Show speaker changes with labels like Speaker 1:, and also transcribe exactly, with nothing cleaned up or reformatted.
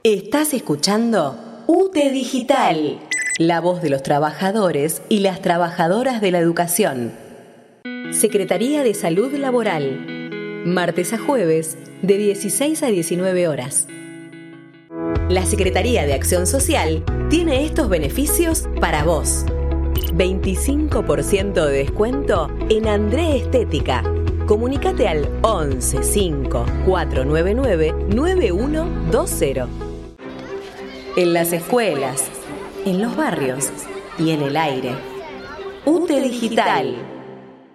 Speaker 1: Estás escuchando U T E Digital, la voz de los trabajadores y las trabajadoras de la educación. Secretaría de Salud Laboral, martes a jueves de dieciséis a diecinueve horas. La Secretaría de Acción Social tiene estos beneficios para vos. veinticinco por ciento de descuento en André Estética. Comunícate al once cinco cuatro nueve nueve nueve uno dos cero. En las escuelas, en los barrios y en el aire. U T E Digital.